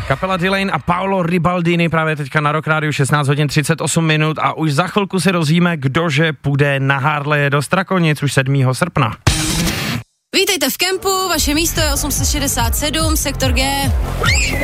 Kapela Delane a Paolo Ribaldini právě teďka na Rock Rádiu 16 hodin 38 minut a už za chvilku si rozvíme, kdože půjde na Harleje do Strakonic už 7. srpna. Vítejte v kempu, vaše místo je 867, sektor G.